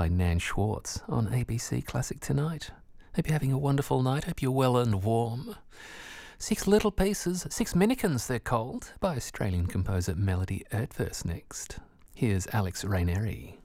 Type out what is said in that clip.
alongside Nan Schwartz on ABC Classic Tonight. Hope you're having a wonderful night. Hope you're well and warm. Six Little Pieces, Six Minikins they're called, by Australian composer Melody Erdverse next. Here's Alex Raineri.